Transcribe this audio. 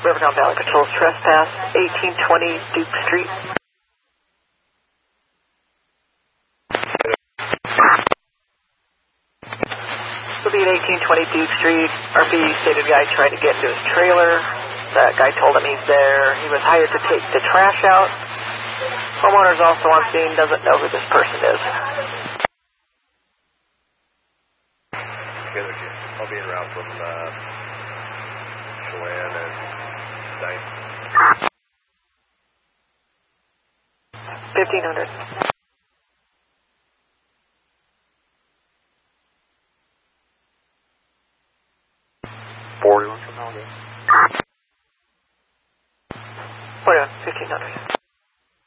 Rivertown Valley Patrol's trespass, 1820 Duke Street. Will be at 1820 Duke Street. RP stated guy tried to get to his trailer. That guy told him he's there. He was hired to take the trash out. Homeowner's also on scene, doesn't know who this person is. I'll be en route from Chelan and Dyke. 1500. What 1500.